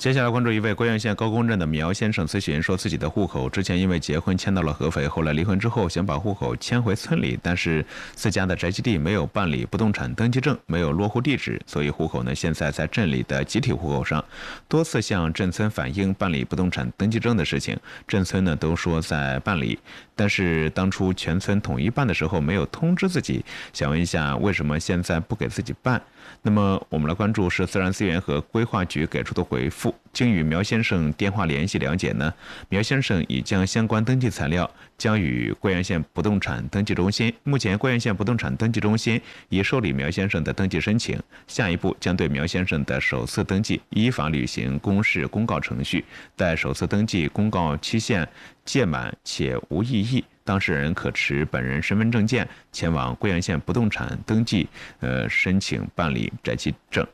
接下来关注一位贵阳县高公镇的苗先生咨询，说自己的户口之前因为结婚迁到了合肥，后来离婚之后想把户口迁回村里，但是自家的宅基地没有办理不动产登记证，没有落户地址，所以户口呢现在在镇里的集体户口上。多次向镇村反映办理不动产登记证的事情，镇村呢都说在办理，但是当初全村统一办的时候没有通知自己，想问一下为什么现在不给自己办？那么我们来关注是自然资源和规划局给出的回复。经与苗先生电话联系了解呢，苗先生已将相关登记材料交予贵阳县不动产登记中心。目前贵阳县不动产登记中心已受理苗先生的登记申请，下一步将对苗先生的首次登记依法履行公示公告程序，待首次登记公告期限届满且无异议，当事人可持本人身份证件前往贵阳县不动产登记申请办理宅基证。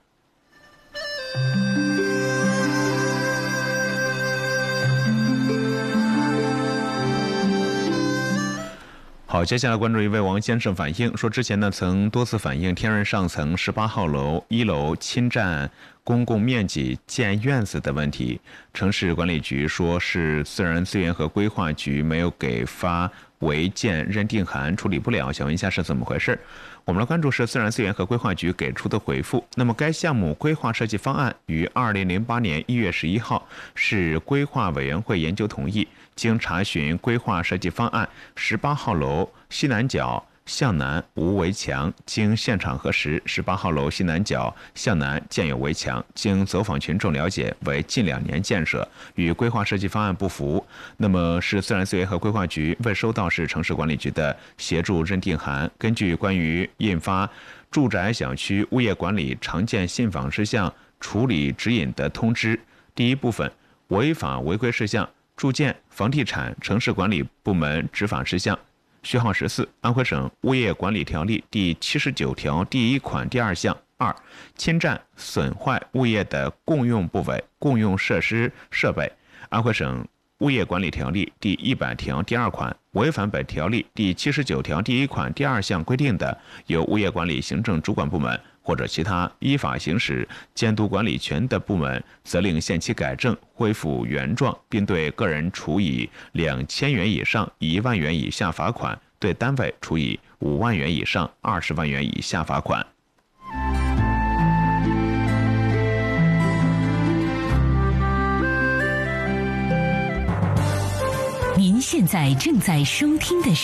好，接下来关注一位王先生反映说，之前呢曾多次反映天润上层18号楼1楼侵占公共面积建院子的问题，城市管理局说是自然资源和规划局没有给发违建认定函，处理不了，想问一下是怎么回事？我们来关注是自然资源和规划局给出的回复。那么该项目规划设计方案于2008年1月11号是规划委员会研究同意，经查询规划设计方案18号楼西南角向南无围墙，经现场核实18号楼西南角向南建有围墙，经走访群众了解为近2年建设，与规划设计方案不符。那么市自然资源和规划局未收到市城市管理局的协助认定函，根据关于印发住宅小区物业管理常见信访事项处理指引的通知第一部分违法违规事项住建房地产城市管理部门执法事项序号14，安徽省物业管理条例第79条第1款第2项2，侵占损坏物业的共用部位、共用设施设备，安徽省物业管理条例第100条第2款，违反本条例第79条第1款第2项规定的，由物业管理行政主管部门或者其他依法行使监督管理权的部门，责令限期改正，恢复原状，并对个人处以2000元以上1万元以下罚款，对单位处以5万元以上20万元以下罚款。 您现在正在收听的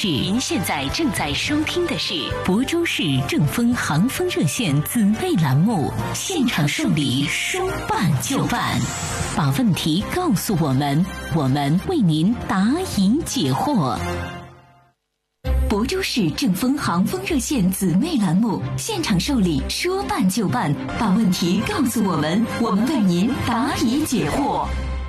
是亳州市正风航风热线姊妹栏目《现场受理说办就办》，把问题告诉我们，我们为您答疑解惑。亳州市正风航风热线姊妹栏目《现场受理说办就办》，把问题告诉我们，我们为您答疑解惑。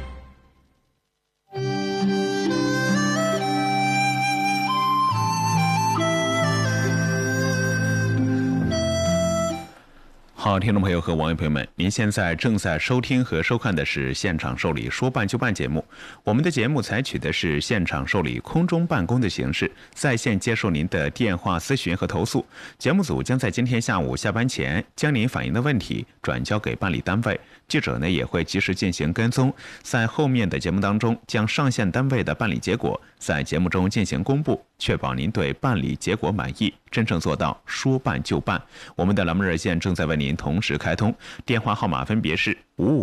好，听众朋友和网友朋友们，您现在正在收听和收看的是现场受理说办就办节目。我们的节目采取的是现场受理空中办公的形式，在线接受您的电话咨询和投诉。节目组将在今天下午下班前将您反映的问题转交给办理单位，记者呢也会及时进行跟踪，在后面的节目当中将上线单位的办理结果在节目中进行公布，确保您对办理结果满意，真正做到说办就办。我们的栏目热线正在为您同时开通，电话号码分别是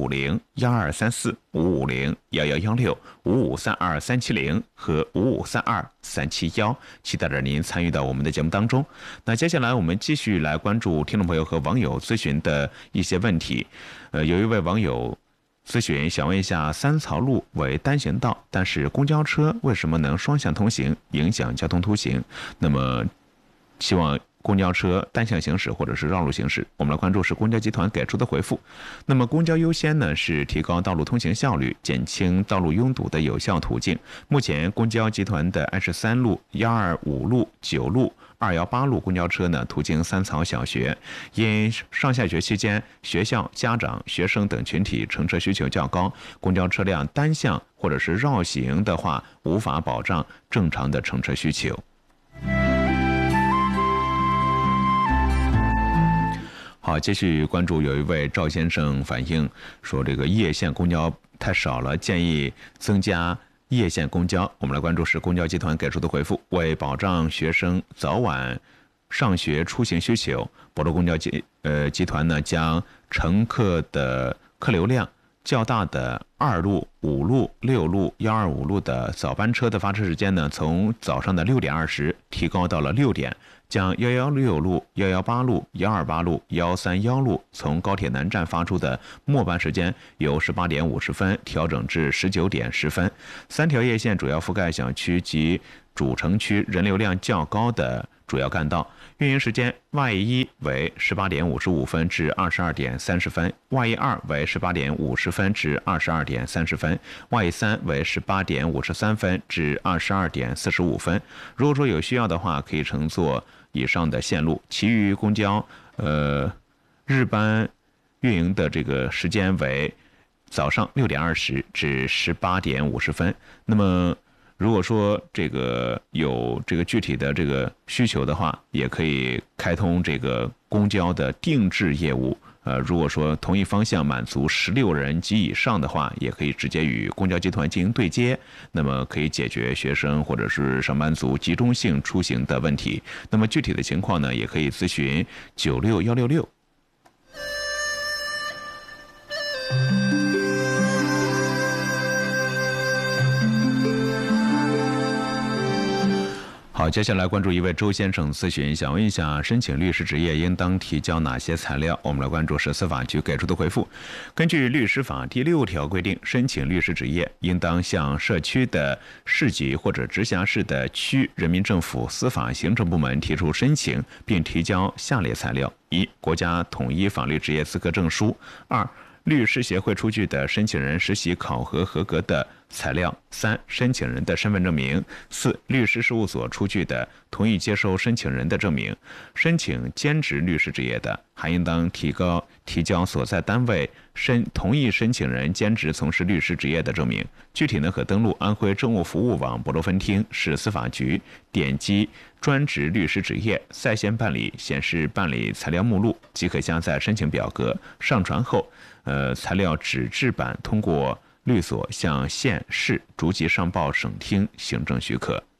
550-1234、550-1116、5532370和5532371，期待着您参与到我们的节目当中。那接下来我们继续来关注听众朋友和网友咨询的一些问题。有一位网友咨询，想问一下，三曹路为单行道，但是公交车为什么能双向通行，影响交通出行？那么希望公交车单向行驶或者是绕路行驶。我们来关注是公交集团给出的回复。那么公交优先呢，是提高道路通行效率、减轻道路拥堵的有效途径。目前公交集团的23路、125路、9路、218路公交车呢，途经三曹小学，因上下学期间学校、家长、学生等群体乘车需求较高，公交车辆单向或者是绕行的话，无法保障正常的乘车需求。好， 好，继续关注，有一位赵先生反映说，这个叶县公交太少了，建议增加叶县公交。我们来关注是公交集团给出的回复：为保障学生早晚上学出行需求，博州公交集团呢将乘客的客流量较大的2路、5路、6路、125路的早班车的发车时间呢，从早上的6点20提高到了6点，将116路、118路、128路、131路从高铁南站发出的末班时间由18点50分调整至19点10分。3条叶线主要覆盖小区及主城区人流量较高的主要干道，运营时间 Y1 为18点55分至22点30分 ，Y2 为18点50分至22点30分 ，Y3 为18点53分至22点45分。如果说有需要的话，可以乘坐以上的线路。其余公交日班运营的这个时间为早上6点20至18点50分。那么如果说这个有这个具体的这个需求的话，也可以开通这个公交的定制业务。如果说同一方向满足16人及以上的话，也可以直接与公交集团进行对接，那么可以解决学生或者是上班族集中性出行的问题。那么具体的情况呢，也可以咨询96166。好，接下来关注一位周先生咨询，想问一下，申请律师执业应当提交哪些材料？我们来关注是司法局给出的回复。根据律师法第6条规定，申请律师执业应当向社区的市级或者直辖市的区人民政府司法行政部门提出申请，并提交下列材料：1、国家统一法律执业资格证书；2、律师协会出具的申请人实习考核合格的材料；3、申请人的身份证明；4、律师事务所出具的同意接收申请人的证明。申请兼职律师执业的，还应当提交所在单位同意申请人兼职从事律师执业的证明。具体呢，可登录安徽政务服务网博州分厅市司法局，点击专职律师执业在线办理，显示办理材料目录，即可下载申请表格，上传后材料纸质版通过律所向县市逐级上报省厅行政许可。